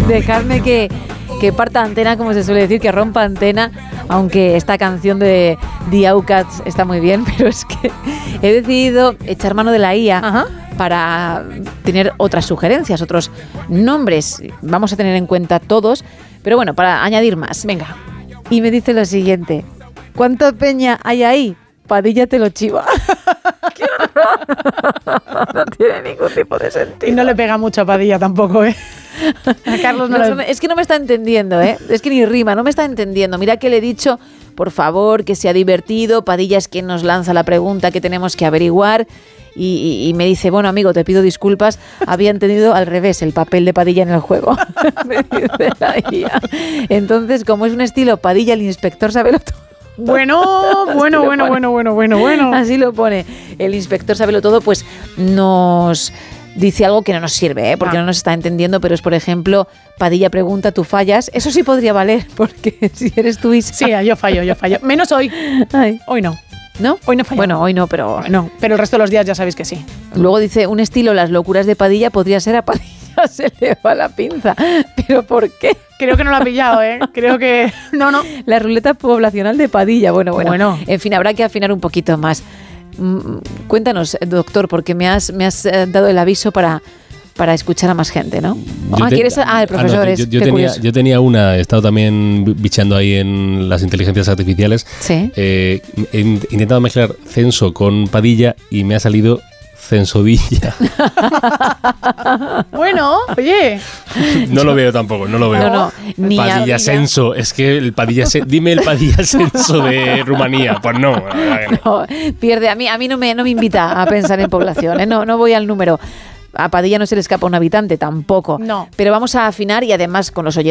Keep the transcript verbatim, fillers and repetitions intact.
Dejadme que, que parta antena, como se suele decir, que rompa antena, aunque esta canción de The Outcasts está muy bien, pero es que he decidido echar mano de la I A. Ajá. Para tener otras sugerencias, otros nombres. Vamos a tener en cuenta todos, pero bueno, para añadir más. Venga. Y me dice lo siguiente: ¿cuánta peña hay ahí? Padilla te lo chiva. ¡Qué horror! No tiene ningún tipo de sentido. Y no le pega mucho a Padilla tampoco, ¿eh? A Carlos no, no le... Es que no me está entendiendo, ¿eh? Es que ni rima, no me está entendiendo. Mira que le he dicho, por favor, que sea divertido. Padilla es quien nos lanza la pregunta que tenemos que averiguar. Y, y, y me dice, bueno, amigo, te pido disculpas, había entendido al revés el papel de Padilla en el juego. Me dice la I A. Entonces, como es un estilo Padilla, el inspector sábelo todo. Bueno, bueno, bueno, bueno, bueno, bueno, bueno. Así lo pone. El inspector sábelo todo, pues nos dice algo que no nos sirve, ¿eh? Porque ah. no nos está entendiendo, pero es, por ejemplo, Padilla pregunta, ¿tú fallas? Eso sí podría valer, porque si eres tú, Isa. Sí, yo fallo, yo fallo. Menos hoy. Ay. Hoy no. ¿No? Hoy no falla. Bueno, hoy no, pero... No, pero el resto de los días ya sabéis que sí. Luego dice, un estilo, las locuras de Padilla, podría ser a Padilla se le va la pinza. ¿Pero por qué? Creo que no lo ha pillado, ¿eh? Creo que... No, no. La ruleta poblacional de Padilla. Bueno, bueno. bueno. En fin, habrá que afinar un poquito más. Cuéntanos, doctor, porque me has, me has dado el aviso para... para escuchar a más gente, ¿no? Yo ah, te, ¿quieres? Ah, el profesor ah, no, es... yo, yo, tenía, yo tenía una, he estado también bicheando ahí en las inteligencias artificiales. Sí. Eh, he intentado mezclar censo con Padilla y me ha salido Censodilla. Bueno, oye. No lo veo tampoco, no lo veo. No, no, ni Padilla Censo, es que el Padilla Censo, dime el Padilla Censo de Rumanía. Pues no. No, pierde, a mí, a mí no me, no me invita a pensar en población, ¿eh? no, no voy al número. A Padilla no se le escapa un habitante tampoco. No. Pero vamos a afinar y además con los oyentes